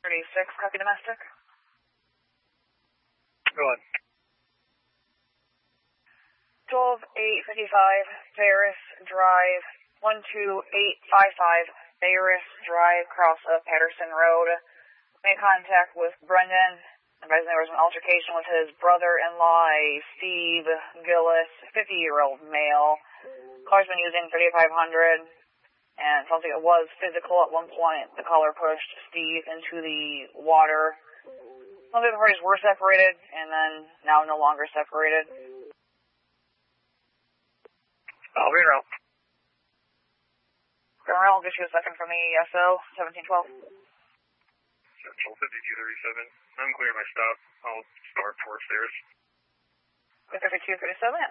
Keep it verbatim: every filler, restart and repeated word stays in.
thirty-six, copy domestic. Go on. twelve eight fifty-five, Ferris Drive, one two eight five five, Ferris Drive, cross of Patterson Road. Made contact with Brendan. Advising there was an altercation with his brother-in-law, a Steve Gillis, fifty-year-old male. Caller's been using thirty-five hundred, and it sounds like it was physical at one point. The caller pushed Steve into the water. Some of the parties were separated, and then now no longer separated. I'll be around. General, I'll get you a second from the S O, seventeen twelve. Central fifty-two thirty-seven. I'm clear my stop. I'll start for stairs. fifty-two thirty-seven.